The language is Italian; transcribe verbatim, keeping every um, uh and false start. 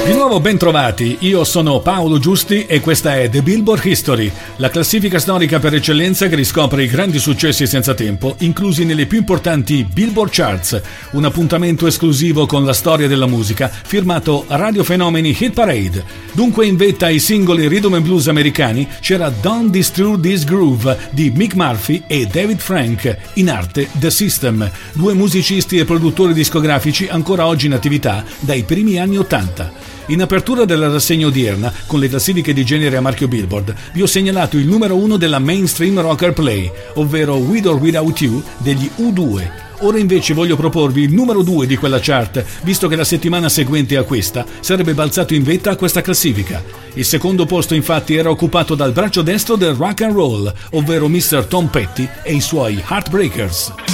Di nuovo ben trovati, io sono Paolo Giusti e questa è The Billboard History, la classifica storica per eccellenza che riscopre i grandi successi senza tempo, inclusi nelle più importanti Billboard Charts, un appuntamento esclusivo con la storia della musica, firmato Radio Fenomeni Hit Parade. Dunque in vetta ai singoli rhythm and blues americani c'era Don't Disturb This Groove di Mick Murphy e David Frank, in arte The System, due musicisti e produttori discografici ancora oggi in attività dai primi anni ottanta. In apertura della rassegna odierna, con le classifiche di genere a marchio Billboard, vi ho segnalato il numero uno della Mainstream Rocker Play, ovvero With or Without You degli U due. Ora invece voglio proporvi il numero due di quella chart, visto che la settimana seguente a questa sarebbe balzato in vetta a questa classifica. Il secondo posto infatti era occupato dal braccio destro del rock and roll, ovvero mister Tom Petty e i suoi Heartbreakers.